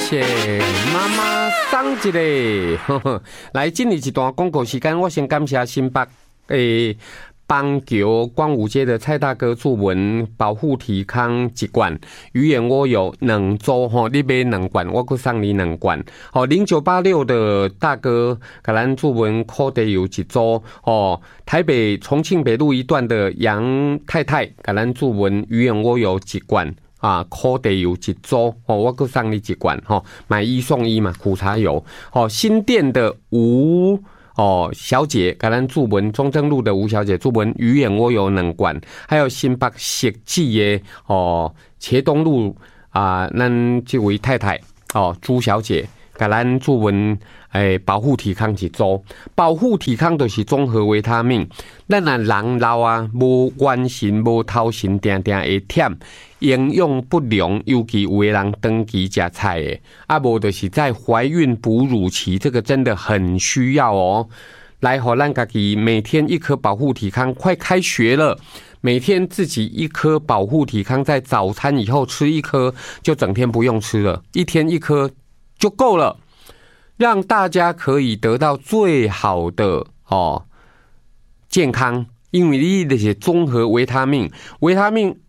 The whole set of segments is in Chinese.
谢妈妈桑一个。来，进入一段广告时间，我先感谢新北邦桥光武街的蔡大哥注文保护提康一罐，鱼眼蜗有2组吼，你买2罐，我佮送你2罐。好，0986的大哥给咱注文烤地油1组哦，台北重庆北路一段的杨太太给咱注文鱼眼蜗有1罐。啊，烤地油1组哦，我佮送你1罐吼，买1送1嘛，苦茶油。哦，新店的吴小姐，给咱注文中正路的吴小姐注文鱼眼蜗有2罐，还有新北石记的茄东路啊，咱这位太太朱小姐，给咱注文保护体康1组，保护体康就是综合维他命。咱啊人老啊，无元神无头神，定定会忝，营养不良，尤其有的人长期吃菜的，啊无就是在怀孕哺乳期，这个真的很需要哦。来，互咱家己每天1颗保护体康，快开学了。每天自己1颗保护体康，在早餐以后吃1颗，就整天不用吃了，1天1颗就够了，让大家可以得到最好的健康。因为你的是综合维他命，维他命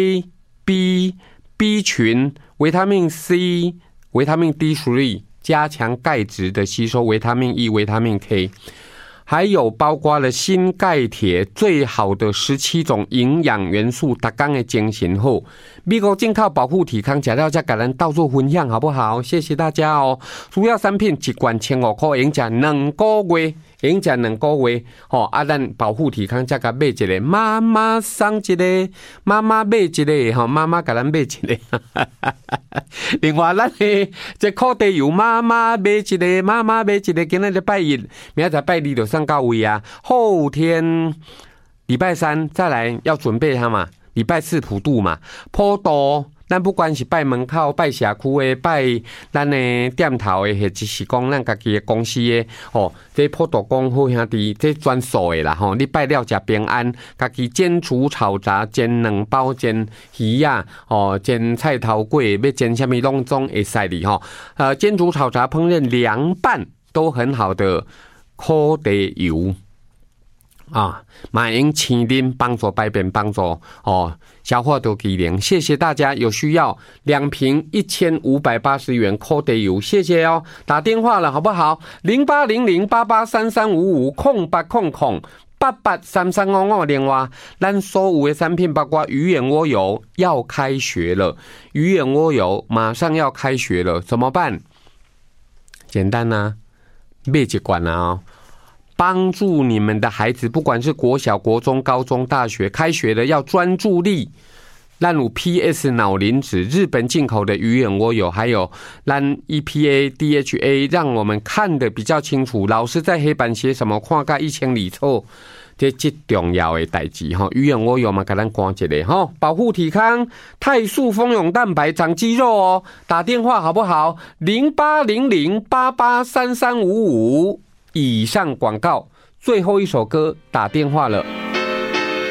A、B、B 群、维他命 C、维他命 D3， 加强钙质的吸收，维他命 E、维他命 K。还有包括了锌、钙、铁，最好的17种营养元素，大家的精神好。美国进口保护体康，吃了再给咱到处分享好不好？谢谢大家哦。主要产品1罐1500块，用吃2个月。用吃2个月，咱保护体康再甲买一个，妈妈送一个，妈妈买一个，妈妈甲咱买一个。另外，咱的这烤地油，妈妈买一个，妈妈买一个。今仔日拜1，明仔拜2就上到位啊。后天礼拜3再来要准备它嘛，礼拜4普渡嘛，普渡。咱不管是拜门口、拜社区的、拜咱的店头的，或者是讲咱家己的公司的，这普渡公好兄弟，这专属的啦你拜了吃平安，家己煎煮炒炸、煎2包、煎鱼啊，煎菜头粿，要煎什么拢总会使哩煎煮炒炸、烹饪凉拌都很好的烤地油。马用青啉帮助排便，帮助消化都机灵。谢谢大家，有需要2瓶1580元烤地油，谢谢哦。打电话了好不好？08008833550800883355。另外，咱所有的产品包括鱼眼蜗油要开学了，鱼眼蜗油马上要开学了，怎么办？简单啊，买1罐啊帮助你们的孩子，不管是国小、国中、高中、大学，开学了要专注力。咱有 PS 脑磷脂，日本进口的鱼眼蜗油，还有咱 EPA、DHA， 让我们看得比较清楚。老师在黑板写什么，看个1000里错，这重要的代志哈。鱼眼蜗油嘛，给咱关一个哈，保护体康，泰素蜂蛹蛋白长肌肉哦。打电话好不好？0800883355。以上广告，最后一首歌打电话了。